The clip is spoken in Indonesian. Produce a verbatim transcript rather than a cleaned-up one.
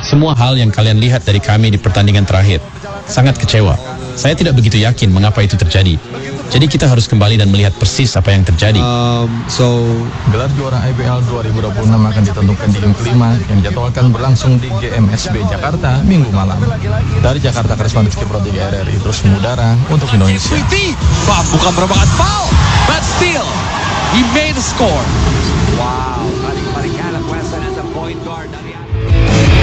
semua hal yang kalian lihat dari kami di pertandingan terakhir. Sangat kecewa. Saya tidak begitu yakin mengapa itu terjadi. Jadi kita harus kembali dan melihat persis apa yang terjadi. Um, so Gelar juara I B L dua ribu dua puluh enam akan ditentukan di game kelima yang dijadwalkan berlangsung di G M S B Jakarta minggu malam. Dari Jakarta, Karisma Rizky Pro tiga R R I terus mengudara untuk Indonesia. Bukan merupakan foul, but still he made a score.